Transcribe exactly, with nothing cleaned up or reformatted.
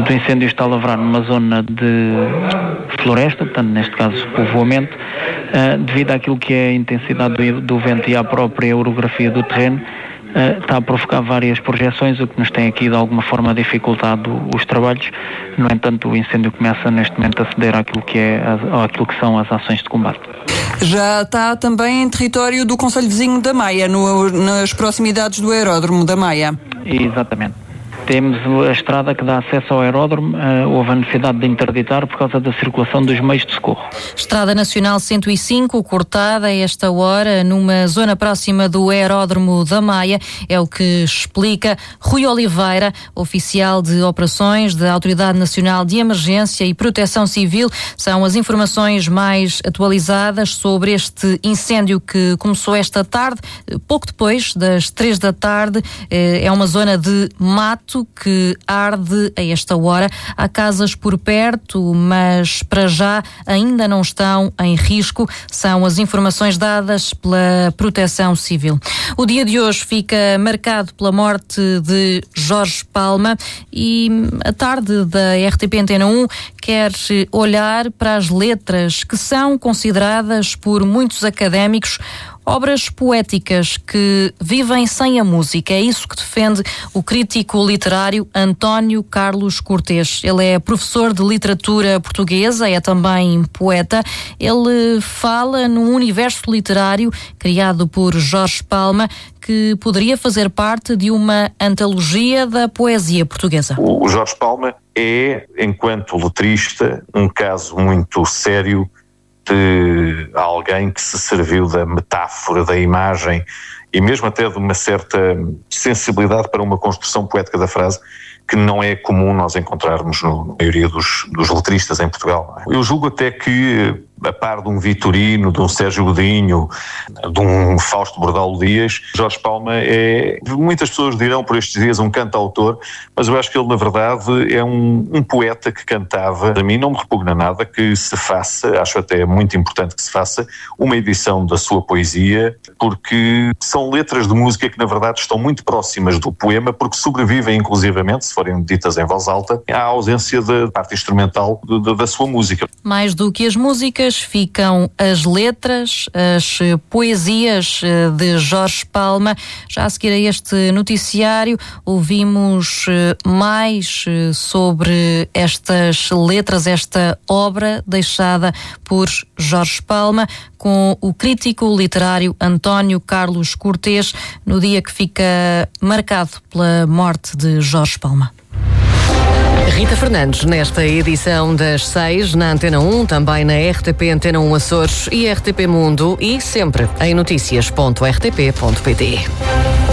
Portanto, o incêndio está a lavrar numa zona de floresta, portanto, neste caso, povoamento, uh, devido àquilo que é a intensidade do, do vento e à própria orografia do terreno. Uh, está a provocar várias projeções, o que nos tem aqui de alguma forma dificultado os trabalhos. No entanto, o incêndio começa neste momento a ceder àquilo que, é, àquilo que são as ações de combate. Já está também em território do concelho vizinho da Maia, no, nas proximidades do aeródromo da Maia. Exatamente. Temos a estrada que dá acesso ao aeródromo, uh, houve a necessidade de interditar por causa da circulação dos meios de socorro. Estrada Nacional cento e cinco, cortada a esta hora numa zona próxima do aeródromo da Maia, é o que explica Rui Oliveira, oficial de operações da Autoridade Nacional de Emergência e Proteção Civil. São as informações mais atualizadas sobre este incêndio que começou esta tarde, pouco depois das três da tarde. É uma zona de mato que arde a esta hora. Há casas por perto, mas para já ainda não estão em risco. São as informações dadas pela Proteção Civil. O dia de hoje fica marcado pela morte de Jorge Palma e a tarde da R T P Antena um quer olhar para as letras que são consideradas por muitos académicos obras poéticas que vivem sem a música. É isso que defende o crítico literário António Carlos Cortês. Ele é professor de literatura portuguesa, é também poeta. Ele fala num universo literário criado por Jorge Palma que poderia fazer parte de uma antologia da poesia portuguesa. O Jorge Palma é, enquanto letrista, um caso muito sério de alguém que se serviu da metáfora, da imagem e mesmo até de uma certa sensibilidade para uma construção poética da frase que não é comum nós encontrarmos no, na maioria dos, dos letristas em Portugal. Eu julgo até que, a par de um Vitorino, de um Sérgio Godinho, de um Fausto Bordalo Dias, Jorge Palma é, muitas pessoas dirão por estes dias, um cantautor, mas eu acho que ele na verdade é um, um poeta que cantava. A mim não me repugna nada que se faça, acho até muito importante que se faça, uma edição da sua poesia, porque são letras de música que na verdade estão muito próximas do poema, porque sobrevivem inclusivamente, se forem ditas em voz alta, à ausência da parte instrumental de, de, da sua música. Mais do que as músicas, ficam as letras, as poesias de Jorge Palma. Já a seguir a este noticiário, ouvimos mais sobre estas letras, esta obra deixada por Jorge Palma, com o crítico literário António Carlos Cortês, no dia que fica marcado pela morte de Jorge Palma. Rita Fernandes, nesta edição das seis, na Antena um, também na R T P Antena um Açores e R T P Mundo e sempre em notícias ponto r t p ponto p t.